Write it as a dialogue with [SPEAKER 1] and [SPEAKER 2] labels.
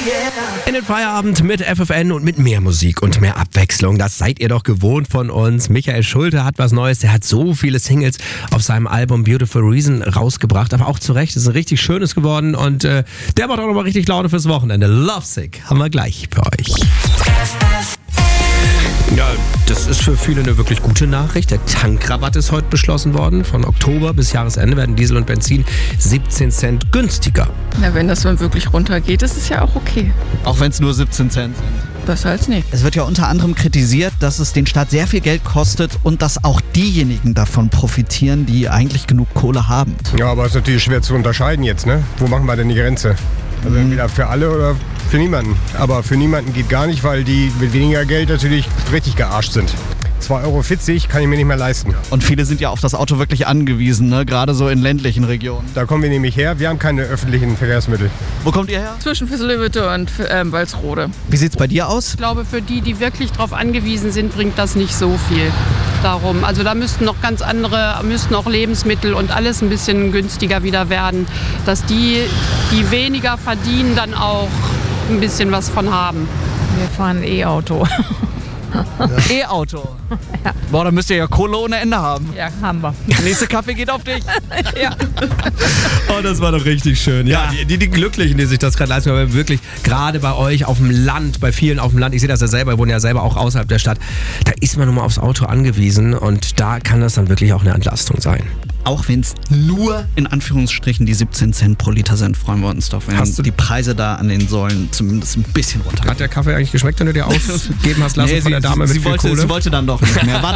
[SPEAKER 1] In den Feierabend mit FFN und mit mehr Musik und mehr Abwechslung. Das seid ihr doch gewohnt von uns. Michael Schulte hat was Neues. Der hat so viele Singles auf seinem Album Beautiful Reason rausgebracht. Aber auch zu Recht, ist ein richtig schönes geworden. Und der macht auch nochmal richtig Laune fürs Wochenende. Lovesick haben wir gleich für euch. Ja, das ist für viele eine wirklich gute Nachricht. Der Tankrabatt ist heute beschlossen worden. Von Oktober bis Jahresende werden Diesel und Benzin 17 Cent günstiger.
[SPEAKER 2] Na, wenn das dann wirklich runtergeht, ist es ja auch okay.
[SPEAKER 3] Auch wenn es nur 17 Cent sind.
[SPEAKER 2] Besser als nicht.
[SPEAKER 3] Es wird ja unter anderem kritisiert, dass es den Staat sehr viel Geld kostet und dass auch diejenigen davon profitieren, die eigentlich genug Kohle haben.
[SPEAKER 4] Ja, aber es ist natürlich schwer zu unterscheiden jetzt, ne? Wo machen wir denn die Grenze? Also entweder für alle oder für niemanden. Aber für niemanden geht gar nicht, weil die mit weniger Geld natürlich richtig gearscht sind. 2,40 Euro kann ich mir nicht mehr leisten.
[SPEAKER 3] Und viele sind ja auf das Auto wirklich angewiesen, ne? Gerade so in ländlichen Regionen.
[SPEAKER 4] Da kommen wir nämlich her, wir haben keine öffentlichen Verkehrsmittel.
[SPEAKER 3] Wo kommt ihr her?
[SPEAKER 2] Zwischen Fisselhütte und Walsrode.
[SPEAKER 3] Wie sieht's bei dir aus?
[SPEAKER 5] Ich glaube, für die, die wirklich darauf angewiesen sind, bringt das nicht so viel darum. Also da müssten noch ganz andere, müssten auch Lebensmittel und alles ein bisschen günstiger wieder werden, dass die weniger verdienen, dann auch ein bisschen was von haben.
[SPEAKER 6] Wir fahren E-Auto.
[SPEAKER 3] E-Auto? Ja. Boah, da müsst ihr ja Kohle ohne Ende haben.
[SPEAKER 6] Ja, haben wir.
[SPEAKER 3] Der nächste Kaffee geht auf dich.
[SPEAKER 6] Ja.
[SPEAKER 1] Oh, das war doch richtig schön. Ja, die Glücklichen, die sich das gerade leisten, aber wirklich gerade bei euch auf dem Land, bei vielen auf dem Land, ich sehe das ja selber, wir wohnen ja selber auch außerhalb der Stadt, da ist man nun mal aufs Auto angewiesen und da kann das dann wirklich auch eine Entlastung sein.
[SPEAKER 3] Auch wenn es nur in Anführungsstrichen die 17 Cent pro Liter sind, freuen wir uns doch, wenn die Preise da an den Säulen zumindest ein bisschen runtergehen.
[SPEAKER 1] Hat der Kaffee eigentlich geschmeckt, wenn du dir ausgeben hast lassen von der Dame mit viel Kohle?
[SPEAKER 3] Sie wollte dann doch nicht mehr. War